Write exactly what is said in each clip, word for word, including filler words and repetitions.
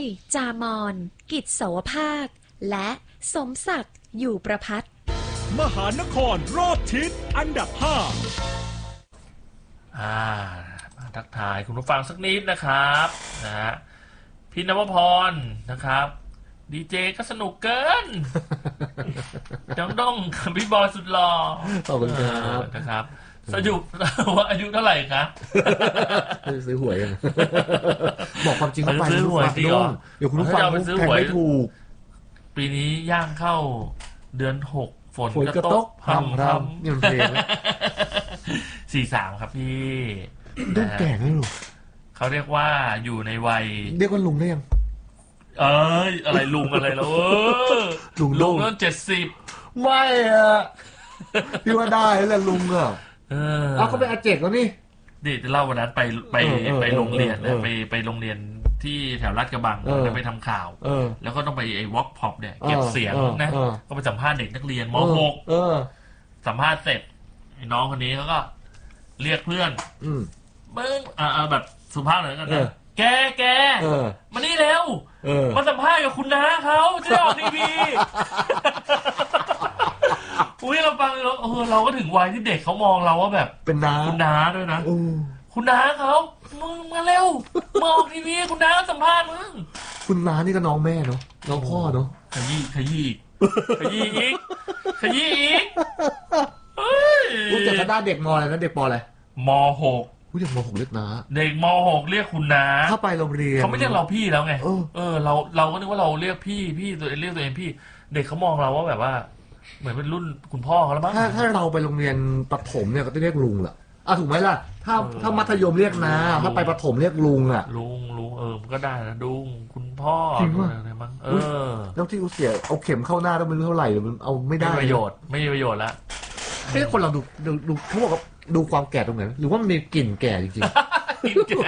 ยจามอนกิจโสภาคและสมศักดิ์อยู่ประภัตมหานครรอบทิศอันดับห้าอ่ามาทักทายคุณผู้ฟังสักนิดนะครับนะฮะพี่นวพรนะครับดีเจก็สนุกเกินจ้องด้องพี่บอยสุดหล่อขอบคุณครับนะครับสยุบว่าอายุเท่าไหร่คะซื้อหวยกันบอกความจริงเข้าไปซื้อหวยดิเดี๋ยวคุณผู้ฟังแทงไม่ถูกปีนี้ย่างเข้าเดือนหกฝนกระตกพรำพรำนี่มันเพลงสี่สามครับพี่ดูแก่ไหมลูกเขาเรียกว่าอยู่ในวัยเรียกว่าลุงได้ยังเอ้ยอะไรลุงอะไรแล้วเออลุงลุงเริ่มเจ็ดสิบไม่อะพี่ว่าได้แล้วลุงอ่ะเออเอาเขาไปอาเจกแล้วนี่ดิจะเล่าวันนั้นไปไปไปโรงเรียนนะไปไปโรงเรียนที่แถวลาดกระบังแล้วไปทำข่าวแล้วก็ต้องไปไอ้วอล์กพ็อปเนี่ยเก็บเสียงนะก็ไปสัมภาษณ์เด็กนักเรียนม.หกสัมภาษณ์เสร็จไอ้น้องคนนี้เขาก็เรียกเพื่อนมึงอ่าแบบสุภาพหน่อยกันนะแกแกมานี่เร็วมาสัมภาษณ์กับคุณน้าเขาจะได้ออกทีวีอุ้ยเราฟังเราเออเราก็ถึงวัยที่เด็กเขามองเราว่าแบบเป็นน้าคุณน้าด้วยนะคุณน้าเขามึงมาเร็วมาออกทีวีคุณน้าสัมภาษณ์มึงคุณน้านี่ก็น้องแม่เนาะน้องพ่อเนาะขยี้ขยี้ขยี้อีกขยี้อีกรู้จักคณะเด็กมออะไรนะเด็กปออะไรมหกผู้เด็กมหกเรียกน้าเด็กมหกเรียกคุณน้าถ้าไปโรงเรียนเขาไม่เรียกเราพี่แล้วไงเออเราเราก็นึกว่าเราเรียกพี่พี่ตัวเองเรียกตัวเองพี่เด็กเขามองเราว่าแบบว่าเหมือนเป็นรุ่นคุณพ่อเขาแล้วมั้งถ้าถ้าเราไปโรงเรียนประถมเนี่ยก็จะเรียกลุงแหละอ่ะถูกไหมล่ะถ้าถ้ามัธยมเรียกน้าถ้าไปประถมเรียกลุงอ่ะลุงลุงเออก็ได้นะลุงคุณพ่ออะไรมั้งเออแล้วที่อุเสียเอาเข็มเข้าหน้าแล้วมันเท่าไหร่มันเอาไม่ได้ประโยชน์ไม่มีประโยชน์ละเฮ้ยคนเราดูดูดูเขาบอกว่าดูความแก่ตรงไหนหรือว่ามันมีกลิ่นแก่จริงๆกลิ่นแก่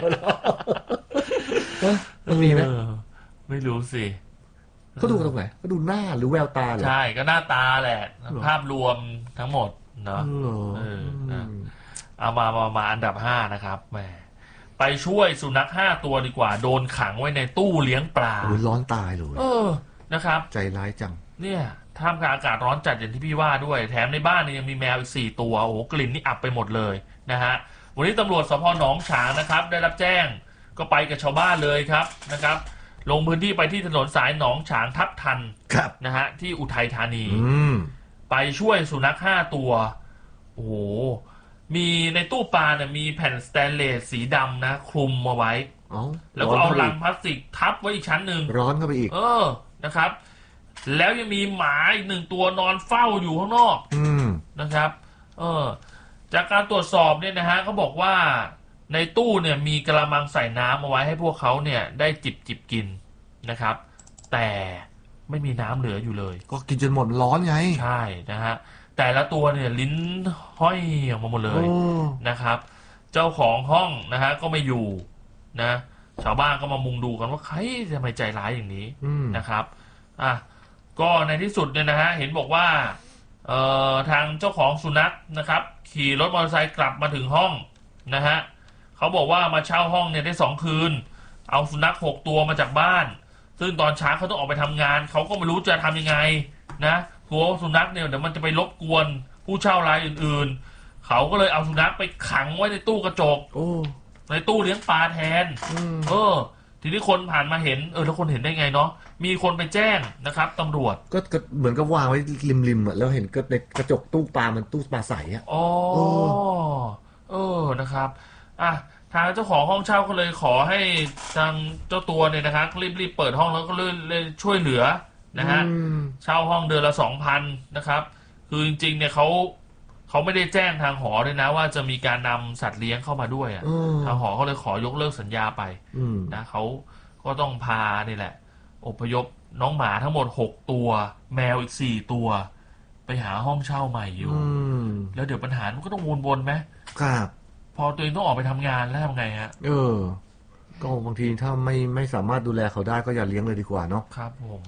มันมีไหมไม่รู้สิเขาดูตรงไหนเขาดูหน้าหรือแววตาเหรอใช่ก็หน้าตาแหละภาพรวมทั้งหมดเนาะเออเอามามามาอันดับห้านะครับแหมไปช่วยสุนัขห้าตัวดีกว่าโดนขังไว้ในตู้เลี้ยงปลาร้อนตายเลยเออนะครับใจร้ายจังเนี่ยท่ามกลางอากาศร้อนจัดอย่างที่พี่ว่าด้วยแถมในบ้านนี่ยังมีแมวอีกสี่ตัวโอ้โหกลิ่นนี่อับไปหมดเลยนะฮะวันนี้ตำรวจสภ.หนองฉางนะครับได้รับแจ้งก็ไปกับชาวบ้านเลยครับนะครับลงพื้นที่ไปที่ถนนสายหนองฉางทับทันนะฮะที่อุทัยธานีไปช่วยสุนัขห้าตัวโอ้โหมีในตู้ปลาเนี่ยมีแผ่นสแตนเลสสีดำนะคลุมมาไว้แล้วก็เอาลังพลาสติกทับไว้อีกชั้นหนึ่งร้อนเข้าไปอีกเออนะครับแล้วยังมีหมาอีกหนึ่งตัวนอนเฝ้าอยู่ข้างนอกนะครับเออจากการตรวจสอบเนี่ยนะฮะเขาบอกว่าในตู้เนี่ยมีกระมังใส่น้ำเอาไว้ให้พวกเขาเนี่ยได้จิบจิบกินนะครับแต่ไม่มีน้ำเหลืออยู่เลยก็กินจนหมดร้อนไงใช่นะฮะแต่ละตัวเนี่ยลิ้นห้อยออกมาหมดเลยนะครับเจ้าของห้องนะฮะก็ไม่อยู่นะชาวบ้านก็มามุงดูกันว่าใครจะไม่ใจร้ายอย่างนี้นะครับอ่ะก็ในที่สุดเนี่ยนะฮะเห็นบอกว่าเอ่อทางเจ้าของสุนัขนะครับขี่รถมอเตอร์ไซค์กลับมาถึงห้องนะฮะเขาบอกว่ามาเช่าห้องเนี่ยได้สองคืนเอาสุนัขหกตัวมาจากบ้านซึ่งตอนเช้าเขาต้องออกไปทำงานเขาก็ไม่รู้จะทำยังไงนะกลัวสุนัขเนี่ยเดี๋ยวมันจะไปรบกวนผู้เช่ารายอื่นๆเขาก็เลยเอาสุนัขไปขังไว้ในตู้กระจกในตู้เลี้ยงปลาแทนเออทีนี้คนผ่านมาเห็นเออแล้วคนเห็นได้ไงเนาะมีคนไปแจ้งนะครับตำรวจก็เหมือนกับวางไว้ริมๆอ่ะแล้วเห็นก็ในกระจกตู้ปลามันตู้ปลาใสอ่ะอ๋อเออนะครับอ่ะทางเจ้าของห้องเช่าก็เลยขอให้ทางเจ้าตัวเนี่ยนะครับรีบๆเปิดห้องแล้วก็เลยช่วยเหลือนะฮะเช่าห้องเดือนละ สองพัน นะครับคือจริงๆเนี่ยเขาเขาไม่ได้แจ้งทางหอเลยนะว่าจะมีการนำสัตว์เลี้ยงเข้ามาด้วยอ่ะทางหอเขาเลยขอยกเลิกสัญญาไปนะเขาก็ต้องพานี่แหละอพยพน้องหมาทั้งหมดหกตัวแมวอีกสี่ตัวไปหาห้องเช่าใหม่อยู่แล้วเดี๋ยวปัญหามันก็ต้องวนๆไหมครับพอตัวเองต้องออกไปทำงานแล้วทำไงฮะเออก็บางทีถ้าไม่ไม่สามารถดูแลเขาได้ก็อย่าเลี้ยงเลยดีกว่าเนาะครับผม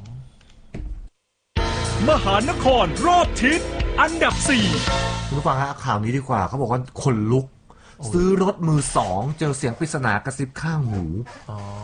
มหานครรอบทิศอันดับสี่คุณผู้ฟังฮะข่าวนี้ดีกว่าเขาบอกว่าขนลุกซื้อรถมือสองเจอเสียงปริศนากระซิบข้างหู